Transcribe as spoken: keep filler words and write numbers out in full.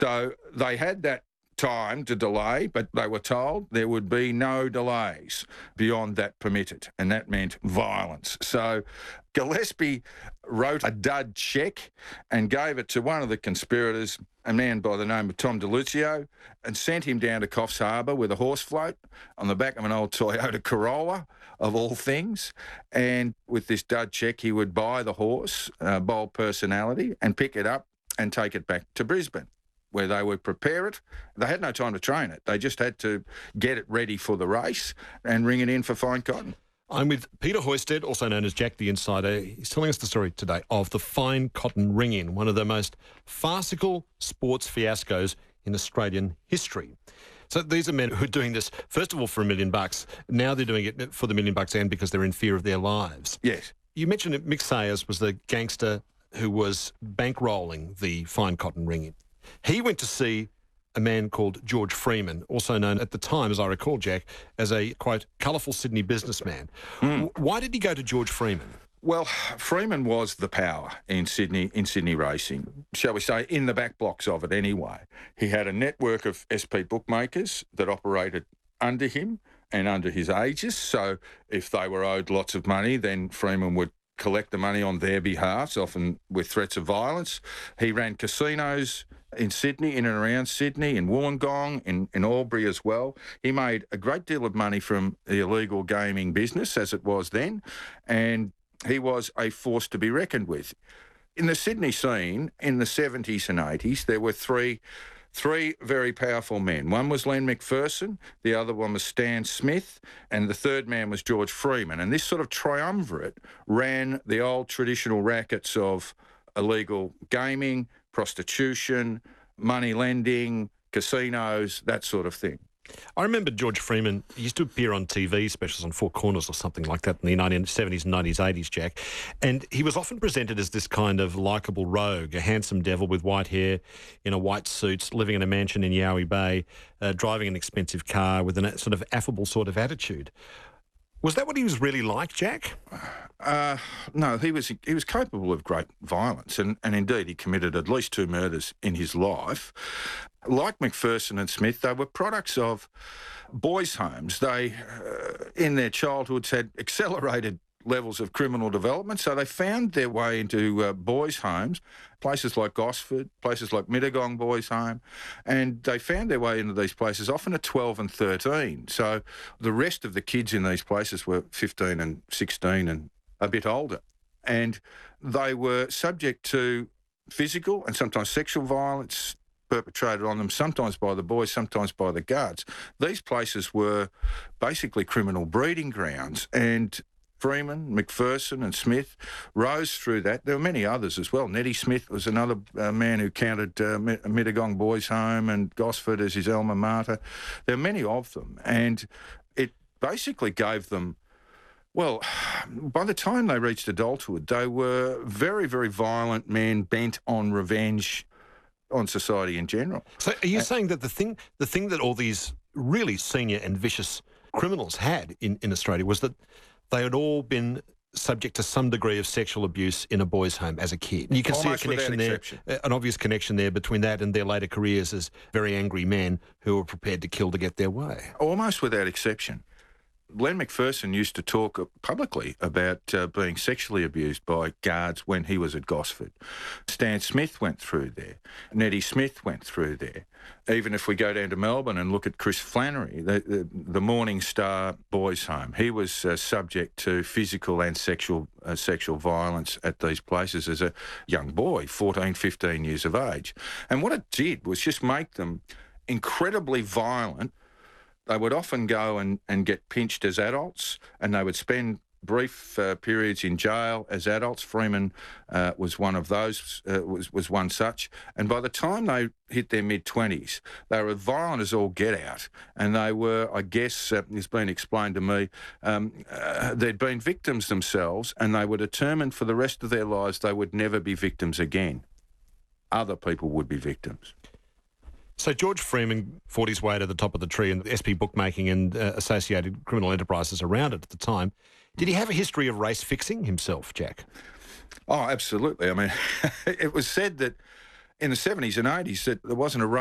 So they had that time to delay, but they were told there would be no delays beyond that permitted, and that meant violence. So Gillespie wrote a dud cheque and gave it to one of the conspirators, a man by the name of Tom DeLucio, and sent him down to Coffs Harbour with a horse float on the back of an old Toyota Corolla, of all things. And with this dud cheque, he would buy the horse, uh, Bold Personality, and pick it up and take it back to Brisbane, where they would prepare it. They had no time to train it. They just had to get it ready for the race and ring it in for Fine Cotton. I'm with Peter Hoysted, also known as Jack the Insider. He's telling us the story today of the Fine Cotton ring-in, one of the most farcical sports fiascos in Australian history. So these are men who are doing this, first of all, for a million bucks. Now they're doing it for the million bucks and because they're in fear of their lives. Yes. You mentioned that Mick Sayers was the gangster who was bankrolling the Fine Cotton ring-in. He went to see a man called George Freeman, also known at the time, as I recall, Jack, as a, quote, colourful Sydney businessman. Mm. Why did he go to George Freeman? Well, Freeman was the power in Sydney in Sydney racing, shall we say, in the back blocks of it anyway. He had a network of S P bookmakers that operated under him and under his aegis. So if they were owed lots of money, then Freeman would collect the money on their behalf, often with threats of violence. He ran casinos in Sydney, in and around Sydney, in Wollongong, in, in Albury as well. He made a great deal of money from the illegal gaming business, as it was then, and he was a force to be reckoned with. In the Sydney scene, in the seventies and eighties, there were three Three very powerful men. One was Len McPherson, the other one was Stan Smith, and the third man was George Freeman. And this sort of triumvirate ran the old traditional rackets of illegal gaming, prostitution, money lending, casinos, that sort of thing. I remember George Freeman, he used to appear on T V specials on Four Corners or something like that in the nineteen seventies and nineties, eighties, Jack. And he was often presented as this kind of likeable rogue, a handsome devil with white hair in a white suit, living in a mansion in Yowie Bay, uh, driving an expensive car with a sort of affable sort of attitude. Was that what he was really like, Jack? Uh, no, he was he was capable of great violence, and, and indeed he committed at least two murders in his life. Like McPherson and Smith, they were products of boys' homes. They, uh, in their childhoods, had accelerated levels of criminal development, so they found their way into uh, boys' homes, places like Gosford, places like Mittagong Boys' Home, and they found their way into these places often at twelve and thirteen. So the rest of the kids in these places were fifteen and sixteen and a bit older, and they were subject to physical and sometimes sexual violence perpetrated on them, sometimes by the boys, sometimes by the guards. These places were basically criminal breeding grounds, and Freeman, McPherson and Smith rose through that. There were many others as well. Nettie Smith was another uh, man who counted uh, Mittagong Boys' Home and Gosford as his alma mater. There were many of them, and it basically gave them, well, by the time they reached adulthood, they were very, very violent men bent on revenge on society in general. So are you uh, saying that the thing the thing that all these really senior and vicious criminals had in, in Australia was that they had all been subject to some degree of sexual abuse in a boys' home as a kid? And you can Almost see a connection there, an obvious connection there between that and their later careers as very angry men who were prepared to kill to get their way. Almost without exception. Len McPherson used to talk publicly about uh, being sexually abused by guards when he was at Gosford. Stan Smith went through there. Nettie Smith went through there. Even if we go down to Melbourne and look at Chris Flannery, the, the, the Morning Star Boys' Home, he was uh, subject to physical and sexual uh, sexual violence at these places as a young boy, fourteen, fifteen years of age. And what it did was just make them incredibly violent. They would often go and, and get pinched as adults, and they would spend brief uh, periods in jail as adults. Freeman uh, was one of those, uh, was, was one such. And by the time they hit their mid-twenties, they were violent as all get out. And they were, I guess, uh, it's been explained to me, um, uh, they'd been victims themselves, and they were determined for the rest of their lives they would never be victims again. Other people would be victims. So George Freeman fought his way to the top of the tree in S P bookmaking and uh, associated criminal enterprises around it at the time. Did he have a history of race fixing himself, Jack? Oh, absolutely. I mean, it was said that in the seventies and eighties that there wasn't a